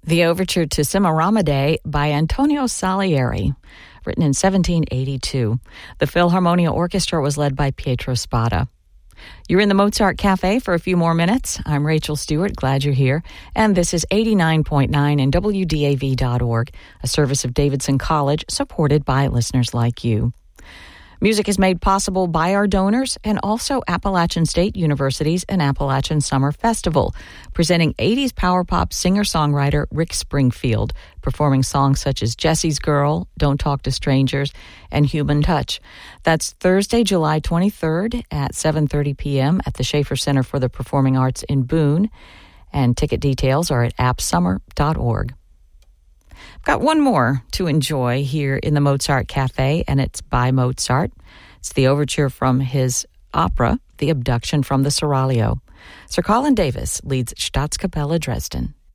The Overture to Cimaramade by Antonio Salieri, written in 1782. The Philharmonia Orchestra was led by Pietro Spada. You're in the Mozart Cafe for a few more minutes. I'm Rachel Stewart, glad you're here. And this is 89.9 and WDAV.org, a service of Davidson College supported by listeners like you. Music is made possible by our donors and also Appalachian State University's and Appalachian Summer Festival, presenting 80s power pop singer-songwriter Rick Springfield, performing songs such as Jesse's Girl, Don't Talk to Strangers, and Human Touch. That's Thursday, July 23rd at 7:30 p.m. at the Schaefer Center for the Performing Arts in Boone, and ticket details are at appsummer.org. I've got one more to enjoy here in the Mozart Cafe, and it's by Mozart. It's the overture from his opera, The Abduction from the Seraglio. Sir Colin Davis leads Staatskapelle Dresden,